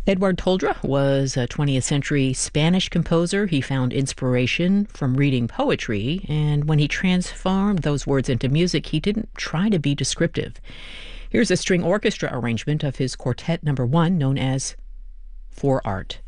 Edward Toldra was a 20th century Spanish composer. He found inspiration from reading poetry, and when he transformed those words into music, he didn't try to be descriptive. Here's a string orchestra arrangement of his Quartet Number 1, known as For Art.